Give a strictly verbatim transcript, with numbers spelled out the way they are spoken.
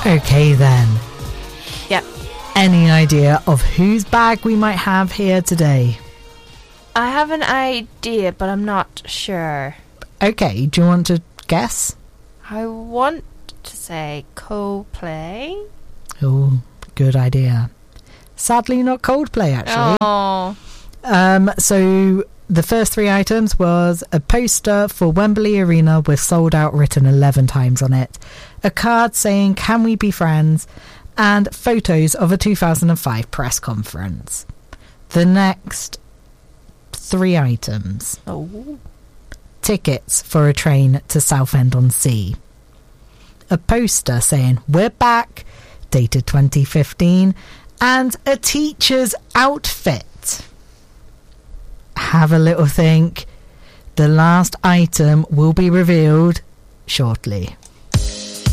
Okay then. Yep. Any idea of whose bag we might have here today? I have an idea, but I'm not sure. Okay, do you want to guess? I want to say Coldplay. Oh, good idea. Sadly, not Coldplay, actually. Oh. Um, so the first three items was a poster for Wembley Arena with sold out written eleven times on it, a card saying "Can we be friends?" and photos of a two thousand five press conference. The next three items. Oh. Tickets for a train to Southend-on-Sea. A poster saying "We're back," dated twenty fifteen, and a teacher's outfit. Have a little think. The last item will be revealed shortly.